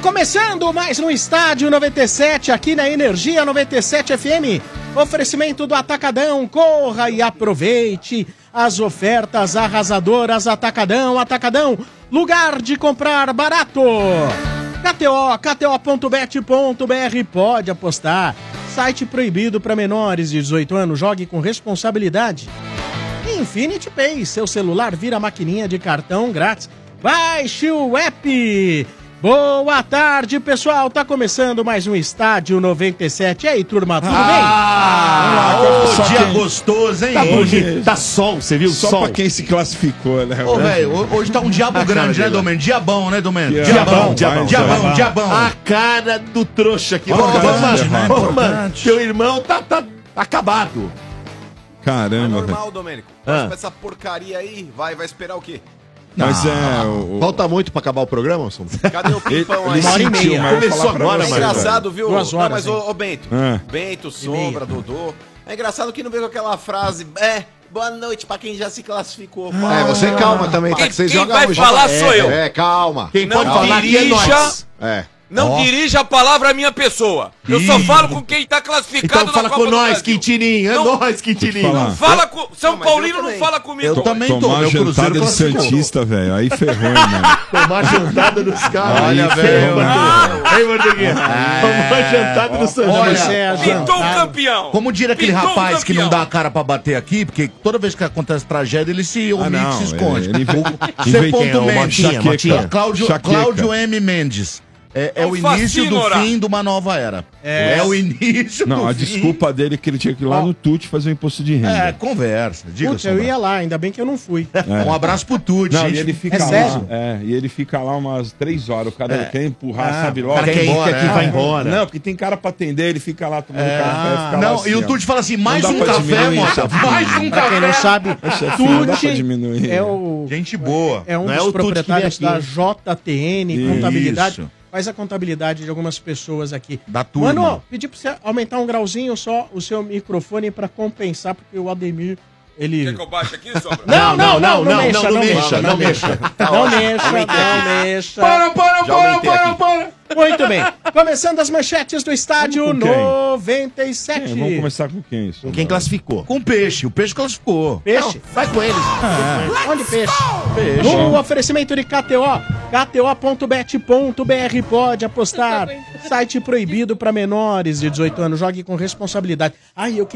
Começando mais no Estádio 97, aqui na Energia 97 FM. Oferecimento do Atacadão, corra e aproveite as ofertas arrasadoras. Atacadão, Atacadão, lugar de comprar barato. KTO.bet.br, pode apostar. Site proibido para menores de 18 anos, jogue com responsabilidade. Infinity Pay, seu celular vira maquininha de cartão grátis. Baixe o app. Boa tarde, pessoal. Tá começando mais um Estádio 97. E aí, turma, tudo bem? Dia gostoso, hein? Tá Hoje tá sol, você viu? Só Sol. pra quem se classificou, né? Ô, velho, hoje tá um diabo grande, né, Domênio? Diabão, né, Domênio? Diabão. Diabão. A cara do trouxa aqui. Ô, mano, teu irmão tá acabado. Caramba, É velho. normal, Domênico. Próxima essa porcaria aí, vai esperar o quê? Mas Falta muito pra acabar o programa, Sombra? Cadê o pimpão aí? ele sentiu, mas eu vou Começou falar pra agora, É você, mano. engraçado, viu? 2 horas, Não, mas ô Bento. Ah. Bento, Sombra, Dodô. É engraçado que não veio com aquela frase, boa noite pra quem já se classificou. É, você calma também, tá? Que vocês Quem jogam vai hoje. falar sou eu. É, calma. Quem Não pode falar aqui é dirija. nós. É. Não dirija a palavra à minha pessoa. Eu só falo com quem tá classificado Então fala na Copa com do nós, Brasil. Quintininho. É Não. nós, Quintininho. falar. Fala com... São mas eu Paulino não também. fala comigo. Eu também tô. Tomar Meu jantada Cruzeiro de classificou. Santista, velho. Aí ferrou, mano. Tomar jantada dos caras. Olha, velho. velho. Ei, Mordiguinha. Tomar jantada do Santista. Olha, Pintou um campeão. Como diria aquele Pintou um rapaz que não campeão. dá a cara pra bater aqui, porque toda vez que acontece tragédia, ele se omite, não, se esconde. ele C. inventou uma Mendes. enxaqueca. Cláudio M. Mendes. É o início do fascínora. fim de uma nova era. É o início Não, do a fim. desculpa dele é que ele tinha que ir lá no TUT fazer o imposto de É, renda. conversa. Diga, Putz, eu Sombra. ia lá, ainda bem que eu não fui. Um abraço pro Tuti. Não, gente. e ele fica É lá. sério? E ele fica lá umas 3 horas. O cara quer empurrar, sabe o logo. cara quer ir embora, que é. vai embora. Não, porque tem cara pra atender, ele fica lá tomando café, fica lá Não, assim, e o ó. Tuti fala assim, mais Não dá um pra café, diminuir, moça. chefinho. Mais um Pra quem não café. sabe, Chefinho, não dá pra Tuti diminuir. é o... Gente boa. É um Não dos o Tuti que proprietários vem da aqui. JTN, Isso. contabilidade. Faz a contabilidade de algumas pessoas aqui. Da turma. Mano, pedi pra você aumentar um grauzinho só o seu microfone pra compensar, porque o Ademir, ele... Quer que eu baixe aqui, Sombra? Não mexa. Para. Muito bem. Começando as manchetes do Estádio Vamos com quem? 97. Vamos começar com quem? Isso? Com quem classificou? Com o Peixe. O Peixe classificou. Peixe? Vai com eles. Onde peixe? No oferecimento de KTO. KTO.bet.br, pode apostar. Site proibido para menores de 18 anos. Jogue com responsabilidade. Ai, eu